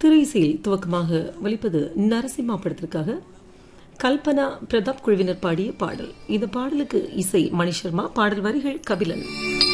திரை இசையில் துவக்கமாக ஒலிப்பது நரசிம்மா படத்திற்காக கல்பனா பிரதாப் குழுவினர் பாடிய பாடல். இந்த பாடலுக்கு இசை மணி சர்மா, பாடல் வரிகள் கபிலன்.